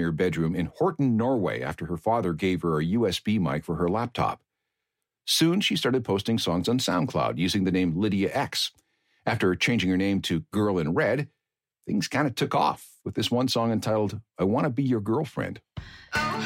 her bedroom in Horten, Norway, after her father gave her a USB mic for her laptop. Soon, she started posting songs on SoundCloud using the name Lydia X. After changing her name to Girl in Red, things kind of took off with this one song entitled I Want to Be Your Girlfriend. Oh,